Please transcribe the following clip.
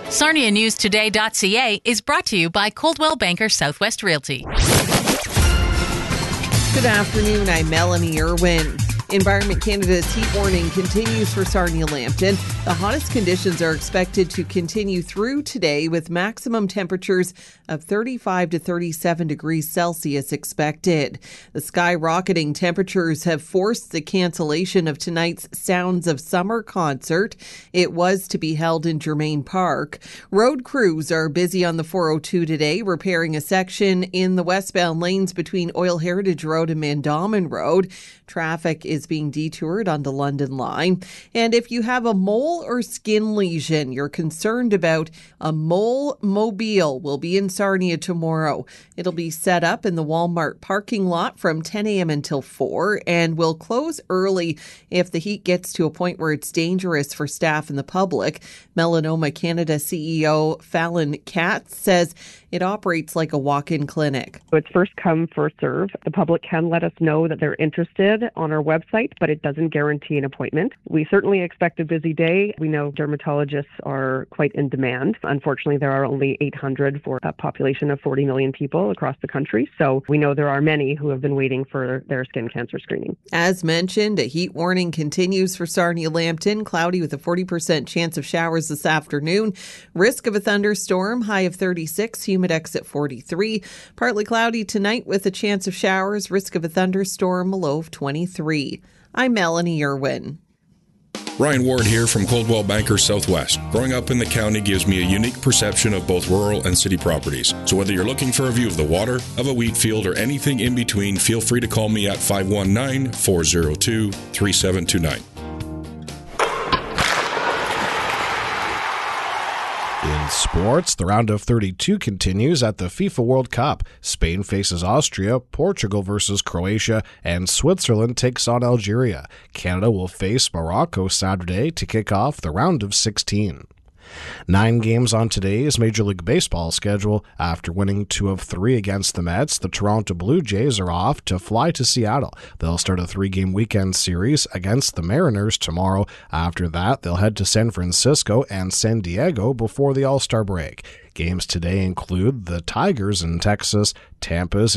SarniaNewsToday.ca is brought to you by Coldwell Banker Southwest Realty. Good afternoon, I'm Melanie Irwin. Environment Canada's heat warning continues for Sarnia-Lambton. The hottest conditions are expected to continue through today with maximum temperatures of 35 to 37 degrees Celsius expected. The skyrocketing temperatures have forced the cancellation of tonight's Sounds of Summer concert. It was to be held in Germain Park. Road crews are busy on the 402 today, repairing a section in the westbound lanes between Oil Heritage Road and Mandamin Road. Traffic is being detoured on the London line. And if you have a mole or skin lesion you're concerned about, a mole mobile will be in Sarnia tomorrow. It'll be set up in the Walmart parking lot from 10 a.m. until 4 and will close early if the heat gets to a point where it's dangerous for staff and the public. Melanoma Canada CEO Fallon Katz says it operates like a walk-in clinic. So it's first come, first serve. The public can let us know that they're interested on our website, but it doesn't guarantee an appointment. We certainly expect a busy day. We know dermatologists are quite in demand. Unfortunately, there are only 800 for a population of 40 million people across the country. So we know there are many who have been waiting for their skin cancer screening. As mentioned, a heat warning continues for Sarnia-Lambton. Cloudy with a 40% chance of showers this afternoon. Risk of a thunderstorm, high of 36, humidex at 43. Partly cloudy tonight with a chance of showers. Risk of a thunderstorm, a low of 23. I'm Melanie Irwin. Ryan Ward here from Coldwell Banker Southwest. Growing up in the county gives me a unique perception of both rural and city properties. So whether you're looking for a view of the water, of a wheat field, or anything in between, feel free to call me at 519-402-3729. In sports, the round of 32 continues at the FIFA World Cup. Spain faces Austria, Portugal versus Croatia, and Switzerland takes on Algeria. Canada will face Morocco Saturday to kick off the round of 16. 9 games on today's Major League Baseball schedule. After winning 2 of 3 against the Mets, the Toronto Blue Jays are off to fly to Seattle. They'll start a 3-game weekend series against the Mariners tomorrow. After that, they'll head to San Francisco and San Diego before the All-Star break. Games today include the Tigers in Texas, Tampa's